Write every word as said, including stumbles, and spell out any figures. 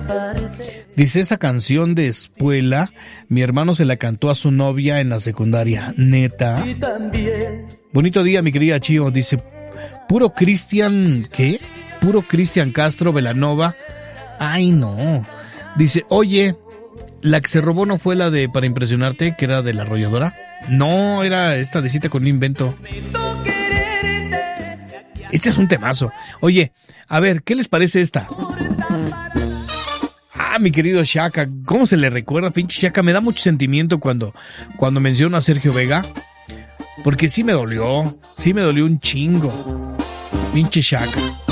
Dice, esa canción de Espuela, mi hermano se la cantó a su novia en la secundaria. ¿Neta? Bonito día, mi querida Chío. Dice, puro Cristian, ¿qué? Puro Cristian Castro, Belanova. Ay, no. Dice, oye, ¿la que se robó no fue la de Para Impresionarte, que era de La Arrolladora? No, era esta de Cita con un Invento. Este es un temazo. Oye, a ver, ¿qué les parece esta? Ah, mi querido Shaka, ¿cómo se le recuerda? Pinche Shaka, me da mucho sentimiento cuando, cuando menciono a Sergio Vega. Porque sí me dolió, sí me dolió un chingo. Pinche Shaka.